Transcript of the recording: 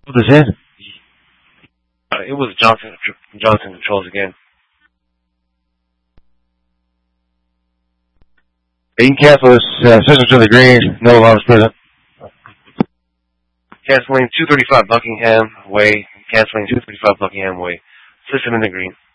What was it? It was Johnson Controls again. You can cancel this system to the green. No alarms present. Canceling 235 Buckingham Way. Canceling 235 Buckingham Way. System in the green.